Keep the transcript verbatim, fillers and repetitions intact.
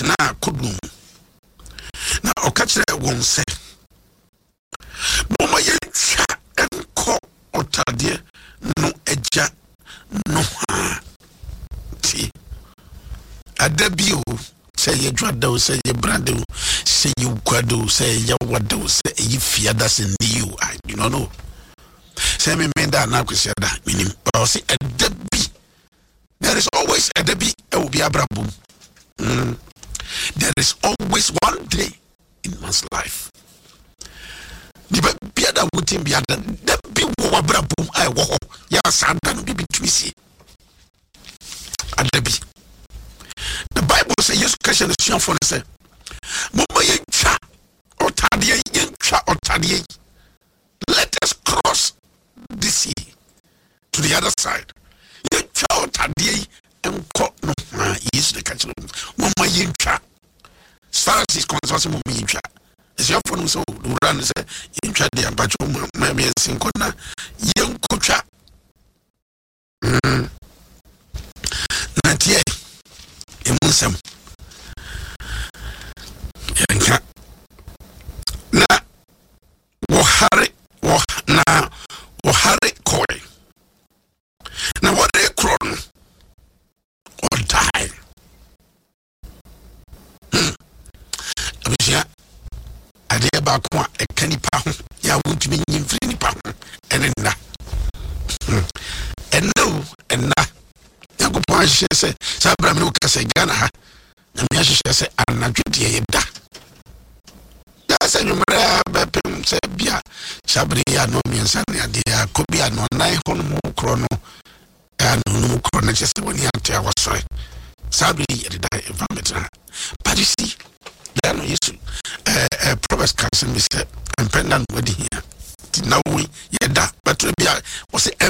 kotena kodum na okachire won se moma yentwa enko otade no eja no ha ti adabio say ye dwado say ye brado say you kwado say ye wado say ye fiada say you I do not know say me menda na kwese da minim but say adabi there is always adabi e will be abrabum. Mm. There is always one day in one's life. The beada wouldn't be other. The people were brabum. I walk. Ya Satan be between. And the Bible says, yes, question is your phone. Say, Mama Yancha or Tadia Yancha or Tadia. Let us cross the sea to the other side. Yancha or Tadia. And caught no is the catch. Mama Yincha. As far as his concerned, Mama Yincha. As your phone so run say Yincha de Abacho, maybe a Sincona, young coacha. Not yet. Emusam. Yanka. Na Wahari, Wah na Wahari Koi. Now what they cron. Or die. Hmm. Abisha, I dare back one a canny pound. Ya won't mean in free pound. And in that. And no, and na. Yago Pash say, Sabra Luca say Gana. And Yashi say, I'm not duty. That's a number of say, Bia, Sabria, no means any idea. Could be a no nine home chrono. And no chrono just when you have to our sorry. Sadly, you die environment. But you see, there are no issue. Uh, Proverbs Council, Mister and pendant wedding here. Now we, yeah, that, but was it